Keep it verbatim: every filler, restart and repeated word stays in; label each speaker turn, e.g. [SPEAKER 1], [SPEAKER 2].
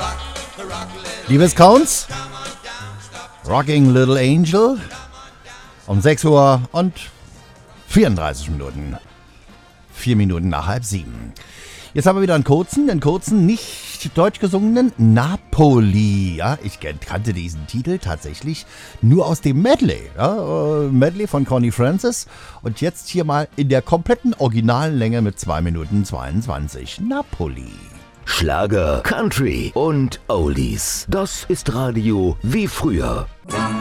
[SPEAKER 1] Die Viscounts, Rocking Little Angel, um sechs Uhr und vierunddreißig Minuten. Vier Minuten nach halb sieben. Jetzt haben wir wieder einen kurzen, einen kurzen, nicht deutsch gesungenen Napoli. Ja, ich kannte diesen Titel tatsächlich nur aus dem Medley. Ja, Medley von Connie Francis. Und jetzt hier mal in der kompletten originalen Länge mit zwei Minuten zweiundzwanzig. Napoli.
[SPEAKER 2] Schlager, Country und Oldies. Das ist Radio wie früher.